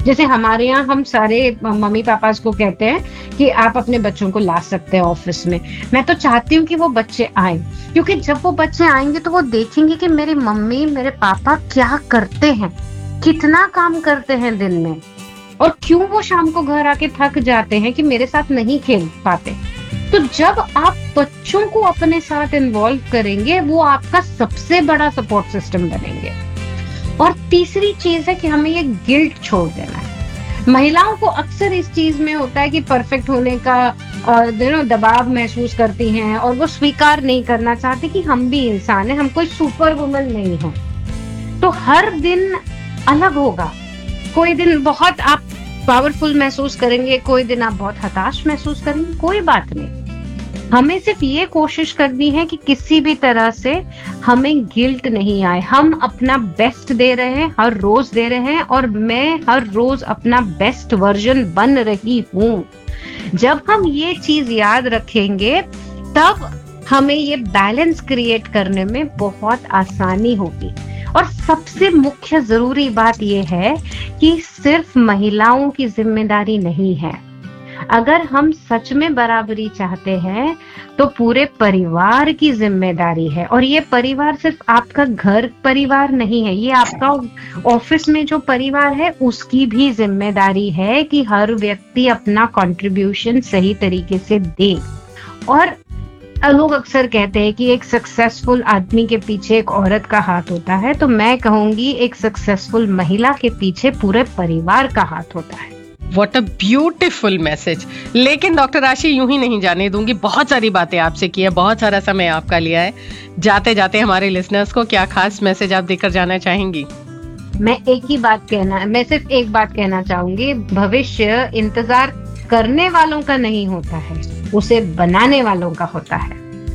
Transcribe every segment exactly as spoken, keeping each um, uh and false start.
जैसे हमारे यहाँ हम सारे मम्मी पापा को कहते हैं कि आप अपने बच्चों को ला सकते हैं ऑफिस में। मैं तो चाहती हूँ कि वो बच्चे आए, क्योंकि जब वो बच्चे आएंगे तो वो देखेंगे कि मेरी मम्मी मेरे पापा क्या करते हैं, कितना काम करते हैं दिन में, और क्यों वो शाम को घर आके थक जाते हैं कि मेरे साथ नहीं खेल पाते। तो जब आप बच्चों को अपने साथ इन्वॉल्व करेंगे, वो आपका सबसे बड़ा सपोर्ट सिस्टम बनेंगे। और तीसरी चीज है कि हमें ये गिल्ट छोड़ देना है। महिलाओं को अक्सर इस चीज में होता है कि परफेक्ट होने का नो दबाव महसूस करती हैं, और वो स्वीकार नहीं करना चाहती कि हम भी इंसान हैं, हम कोई सुपर वुमन नहीं है। तो हर दिन अलग होगा। कोई दिन बहुत आप पावरफुल महसूस करेंगे, कोई दिन आप बहुत हताश महसूस करेंगे, कोई बात नहीं। हमें सिर्फ ये कोशिश करनी है कि किसी भी तरह से हमें गिल्ट नहीं आए। हम अपना बेस्ट दे रहे हैं, हर रोज दे रहे हैं, और मैं हर रोज अपना बेस्ट वर्जन बन रही हूँ। जब हम ये चीज याद रखेंगे, तब हमें ये बैलेंस क्रिएट करने में बहुत आसानी होगी। और सबसे मुख्य जरूरी बात यह है कि सिर्फ महिलाओं की जिम्मेदारी नहीं है। अगर हम सच में बराबरी चाहते हैं तो पूरे परिवार की जिम्मेदारी है। और ये परिवार सिर्फ आपका घर परिवार नहीं है, ये आपका ऑफिस में जो परिवार है उसकी भी जिम्मेदारी है कि हर व्यक्ति अपना कंट्रीब्यूशन सही तरीके से दे। और लोग अक्सर कहते हैं कि एक सक्सेसफुल आदमी के पीछे एक औरत का हाथ होता है, तो मैं कहूंगी एक सक्सेसफुल महिला के पीछे पूरे परिवार का हाथ होता है। What a beautiful message। लेकिन डॉक्टर राशि यूं ही नहीं जाने दूंगी, बहुत सारी बातें आपसे की है, बहुत सारा समय आपका लिया है। जाते जाते हमारे लिसनर्स को क्या खास मैसेज आप देकर जाना चाहेंगी? मैं एक ही बात कहना मैं सिर्फ एक बात कहना चाहूंगी, भविष्य इंतजार करने वालों का नहीं होता है, उसे बनाने वालों का होता है।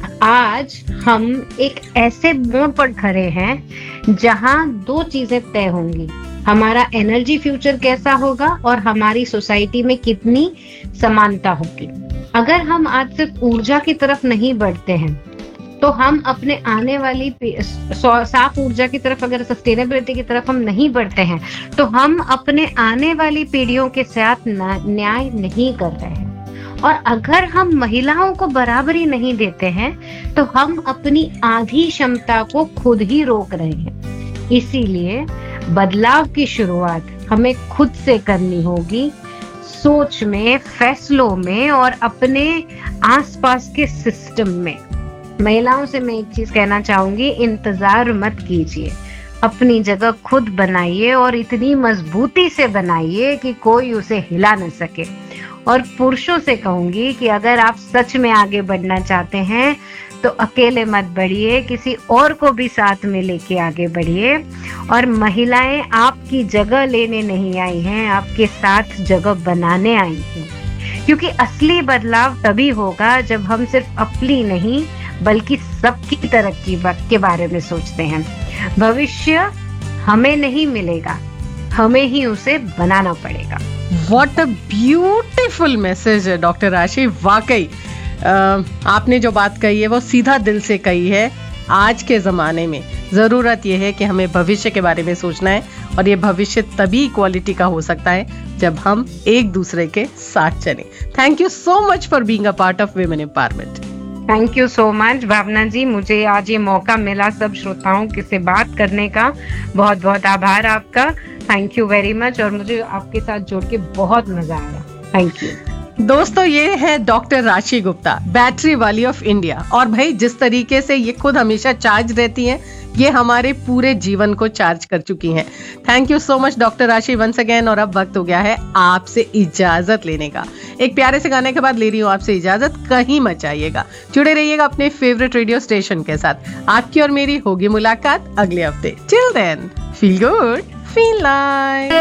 आज हम एक ऐसे मोड़ पर खड़े हैं जहां दो चीजें तय होंगी, हमारा एनर्जी फ्यूचर कैसा होगा और हमारी सोसाइटी में कितनी समानता होगी। अगर हम आज सिर्फ ऊर्जा की तरफ नहीं बढ़ते हैं, तो हम अपने आने वाली साफ ऊर्जा की तरफ, अगर सस्टेनेबिलिटी की तरफ हम नहीं बढ़ते हैं, तो हम अपने आने वाली पीढ़ियों के साथ न्याय नहीं कर रहे हैं। और अगर हम महिलाओं को बराबरी नहीं देते हैं, तो हम अपनी आधी क्षमता को खुद ही रोक रहे हैं। इसीलिए बदलाव की शुरुआत हमें खुद से करनी होगी, सोच में, फैसलों में और अपने आसपास के सिस्टम में। महिलाओं से मैं एक चीज कहना चाहूंगी, इंतजार मत कीजिए, अपनी जगह खुद बनाइए और इतनी मजबूती से बनाइए कि कोई उसे हिला न सके। और पुरुषों से कहूंगी कि अगर आप सच में आगे बढ़ना चाहते हैं तो अकेले मत बढ़िए, किसी और को भी साथ में लेके आगे बढ़िए। और महिलाएं आपकी जगह लेने नहीं आई हैं, आपके साथ जगह बनाने आई हैं। क्योंकि असली बदलाव तभी होगा जब हम सिर्फ अपनी नहीं बल्कि सबकी तरक्की के बारे में सोचते हैं। भविष्य हमें नहीं मिलेगा, हमें ही उसे बनाना पड़ेगा। What a beautiful message है डॉक्टर राशि। वाकई आपने जो बात कही है वो सीधा दिल से कही है। आज के ज़माने में ज़रूरत यह है कि हमें भविष्य के बारे में सोचना है, और ये भविष्य तभी इक्वालिटी का हो सकता है जब हम एक दूसरे के साथ चलें। Thank you so much for being a part of women empowerment. Thank you so much भावना जी, मुझे आज ये मौका मिला सब श्रोताओं से बात करने का। बहुत बहुत आभार आपका, थैंक यू वेरी मच। और मुझे आपके साथ जुड़ के बहुत मजा आया, थैंक यू। दोस्तों, ये है डॉक्टर राशि गुप्ता, बैटरी वाली ऑफ इंडिया। और भाई, जिस तरीके से ये खुद हमेशा चार्ज रहती हैं, ये हमारे पूरे जीवन को चार्ज कर चुकी हैं। Thank you so much doctor राशि वंस अगेन। और अब वक्त हो गया है आपसे इजाजत लेने का। एक प्यारे से गाने के बाद ले रही हूँ आपसे इजाजत। कहीं मत जाइएगा, जुड़े रहिएगा अपने फेवरेट रेडियो स्टेशन के साथ। आपकी और मेरी होगी मुलाकात अगले हफ्ते। Till then, feel good, feel like.